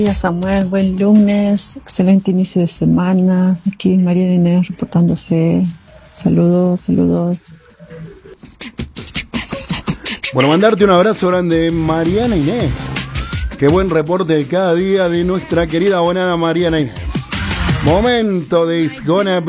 Hola Samuel, buen lunes, excelente inicio de semana. Aquí María Inés reportándose. Saludos, saludos. Bueno, mandarte un abrazo grande, Mariana Inés. Qué buen reporte de cada día de nuestra querida abonada Mariana Inés. Momento de It's Gonna Be